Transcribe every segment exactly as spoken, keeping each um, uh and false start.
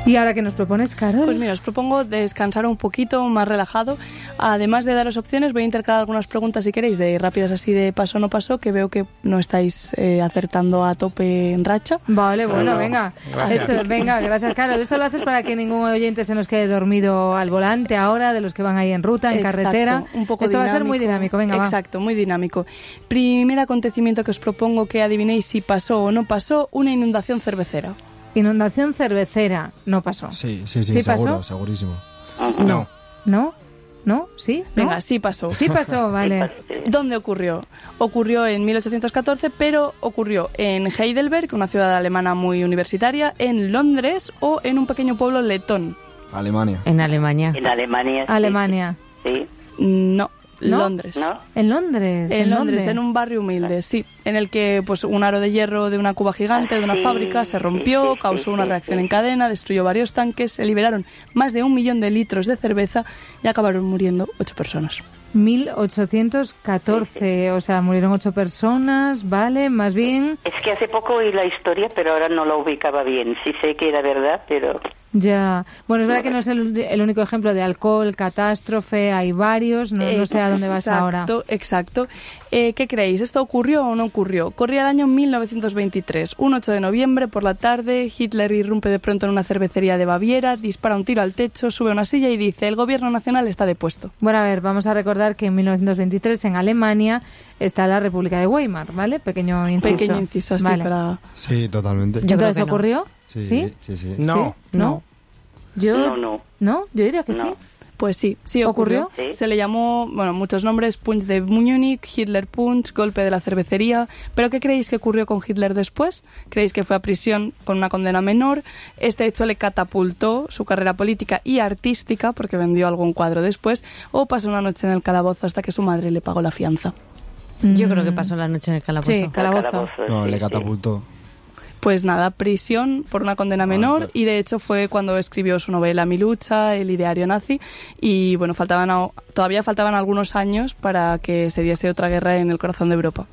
¿Y ahora qué nos propones, Carol? Pues mira, os propongo descansar un poquito, más relajado. Además de daros opciones, voy a intercalar algunas preguntas, si queréis, de rápidas así de paso o no paso, que veo que no estáis eh, acertando a tope en racha. Vale, bueno, No, venga. gracias. Esto, venga, gracias, Carol. Esto lo haces para que ningún oyente se nos quede dormido al volante ahora, de los que van ahí en ruta, en Exacto, carretera. un poco Esto dinámico. va a ser muy dinámico, venga, va. Exacto, muy dinámico. Primer acontecimiento que os propongo que adivinéis si pasó o no pasó, una inundación cervecera. Inundación cervecera. No pasó. Sí, sí, sí, ¿Sí seguro, pasó? segurísimo. No. ¿No? ¿No? ¿Sí? ¿No? Venga, sí pasó. Sí pasó, vale. ¿Dónde ocurrió? Ocurrió en mil ochocientos catorce, pero ocurrió en Heidelberg, una ciudad alemana muy universitaria, en Londres o en un pequeño pueblo letón. Alemania. En Alemania. En Alemania. sí. Alemania. Sí. No, ¿No? Londres. ¿No? En Londres. En Londres, dónde? en un barrio humilde, sí, en el que pues un aro de hierro de una cuba gigante de una Sí, fábrica se sí, rompió, sí, causó sí, una sí, reacción sí. en cadena, destruyó varios tanques, se liberaron más de un millón de litros de cerveza y acabaron muriendo ocho personas. mil ochocientos catorce, o sea, murieron ocho personas, vale, más bien, Es que hace poco oí la historia, pero ahora no la ubicaba bien. Sí sé que era verdad, pero... ya. Bueno, es verdad que no es el, el único ejemplo de alcohol, catástrofe, hay varios, no, no sé a dónde vas ahora. Exacto, exacto. Eh, ¿Qué creéis? ¿Esto ocurrió o no ocurrió? Corría el año mil novecientos veintitrés, un ocho de noviembre por la tarde, Hitler irrumpe de pronto en una cervecería de Baviera, dispara un tiro al techo, sube a una silla y dice: el gobierno nacional está depuesto. Bueno, a ver, vamos a recordar que en mil novecientos veintitrés en Alemania está la República de Weimar, ¿vale? Pequeño inciso. Pequeño inciso así Vale. para... Sí, totalmente. Yo creo Entonces, que no. ¿ocurrió? Sí, ¿Sí? sí, sí. No. ¿Sí? ¿No? Yo... No, no. ¿No? Yo diría que No. sí. Pues sí, sí ocurrió. ¿Ocurrió? Sí. Se le llamó, bueno, muchos nombres: Punch de Múnich, Hitler Punch, golpe de la cervecería. ¿Pero qué creéis que ocurrió con Hitler después? ¿Creéis que fue a prisión con una condena menor? Este hecho le catapultó su carrera política y artística, porque vendió algún cuadro después, o pasó una noche en el calabozo hasta que su madre le pagó la fianza. Yo Mm. creo que pasó la noche en el calabozo. Sí, calabozo. Calabozo, No, sí, le sí. catapultó. Pues nada, prisión por una condena menor, claro. y de hecho fue cuando escribió su novela Mi lucha, el ideario nazi, y bueno, faltaban a- todavía faltaban algunos años para que se diese otra guerra en el corazón de Europa.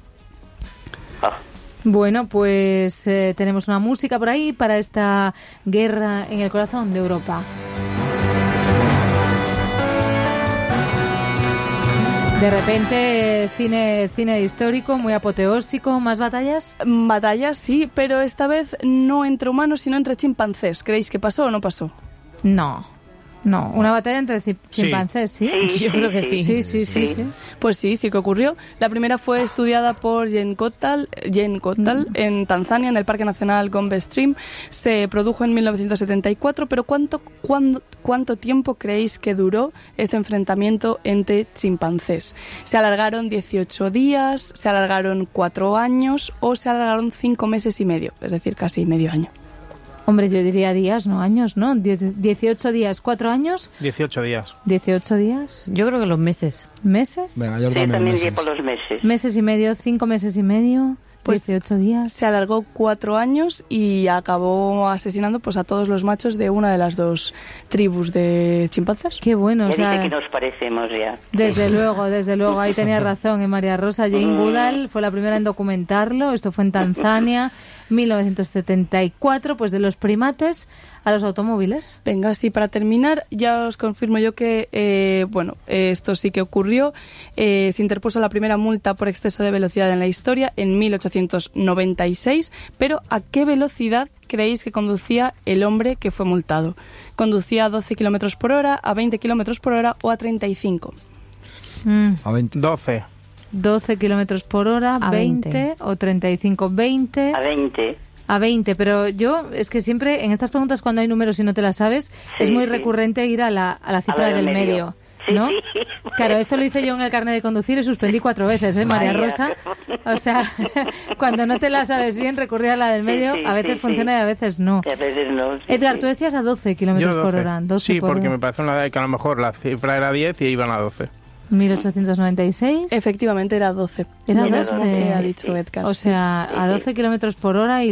Ah, Bueno, pues eh, tenemos una música por ahí para esta guerra en el corazón de Europa. De repente, cine, cine histórico, muy apoteósico, ¿más batallas? Batallas, sí, pero esta vez no entre humanos, sino entre chimpancés. ¿Creéis que pasó o no pasó? No, no, una batalla entre ci- Sí. chimpancés, ¿sí? Sí, Yo creo que sí. Sí, sí, sí, sí. Pues sí, sí que ocurrió. La primera fue estudiada por Jane Goodall, Jane Goodall en Tanzania, en el Parque Nacional Gombe Stream. Se produjo en mil novecientos setenta y cuatro, pero ¿cuánto, cuándo- ¿cuánto tiempo creéis que duró este enfrentamiento entre chimpancés? ¿Se alargaron dieciocho días, se alargaron cuatro años o se alargaron cinco meses y medio? Es decir, casi medio año. Hombre, yo diría días, no años, ¿no? Diez- dieciocho días, ¿cuatro años? dieciocho días. dieciocho días, Yo creo que los meses. ¿meses? Venga, yo sí, también también meses. iría por los meses. Meses y medio, cinco meses y medio, Pues- dieciocho días. Se alargó cuatro años y acabó asesinando pues a todos los machos de una de las dos tribus de chimpancés. Qué bueno, o Ya sea, dice que nos parecemos ya. desde luego, desde luego, ahí tenía razón, ¿eh? María Rosa. Jane Mm. Goodall fue la primera en documentarlo, esto fue en Tanzania, mil novecientos setenta y cuatro, pues de los primates a los automóviles. Venga, sí, para terminar, ya os confirmo yo que, eh, bueno, eh, esto sí que ocurrió. Eh, se interpuso la primera multa por exceso de velocidad en la historia en mil ochocientos noventa y seis, pero ¿a qué velocidad creéis que conducía el hombre que fue multado? ¿Conducía a doce kilómetros por hora, a veinte kilómetros por hora o a treinta y cinco? Mm, A veinte. doce. doce kilómetros por hora, A veinte, veinte. o treinta y cinco, veinte. A veinte. A veinte, pero yo es que siempre en estas preguntas cuando hay números y no te las sabes, Sí, es muy sí. recurrente ir a la, a la cifra del del medio, medio. Sí, ¿no? sí. Claro, esto lo hice yo en el carnet de conducir y suspendí cuatro veces, ¿eh, María Vaya. Rosa? O sea, cuando no te la sabes bien, recurrir a la del Sí, medio, sí, a veces sí, funciona sí. y a veces no. Y a veces no. sí, Edgar, sí. tú decías a doce kilómetros Yo por doce. hora. doce Sí, por porque hora. me parece una edad que a lo mejor la cifra era diez y iban a doce. mil ochocientos noventa y seis. Efectivamente, era doce. Era Lo mismo doce. que ha dicho Edgar. O sea, a doce kilómetros por hora y